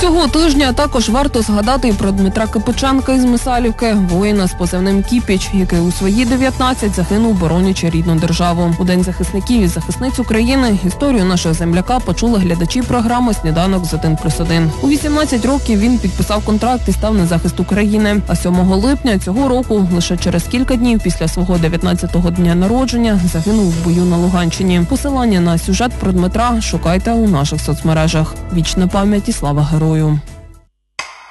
Цього тижня також варто згадати і про Дмитра Кипиченка із Мисалівки, воїна з позивним «Кіпіч», який у свої 19 загинув, боронячи рідну державу. У День захисників і захисниць України історію нашого земляка почули глядачі програми «Сніданок з 1+1». У 18 років він підписав контракт і став на захист України. А 7 липня цього року, лише через кілька днів після свого 19-го дня народження, загинув в бою на Луганщині. Посилання на сюжет про Дмитра шукайте у наших соцмережах. Вічна пам'ять і слава герою!